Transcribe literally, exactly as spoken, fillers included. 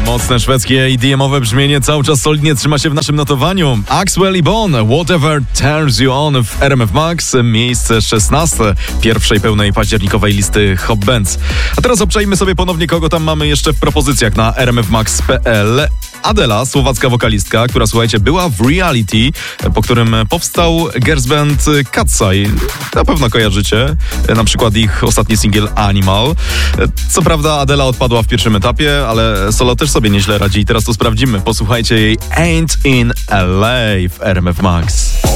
Mocne szwedzkie i D M-owe brzmienie cały czas solidnie trzyma się w naszym notowaniu. Axwell i Bon, Whatever Turns You On w R M F Max, miejsce szesnaste pierwszej pełnej październikowej listy Hot Bands. A teraz obczajmy sobie ponownie, kogo tam mamy jeszcze w propozycjach na r m f max kropka p l. Adela, słowacka wokalistka, która, słuchajcie, była w Reality, po którym powstał girls band Katseye. Na pewno kojarzycie, na przykład ich ostatni singiel Animal. Co prawda Adela odpadła w pierwszym etapie, ale solo też sobie nieźle radzi i teraz to sprawdzimy. Posłuchajcie jej Ain't in L A w R M F Max.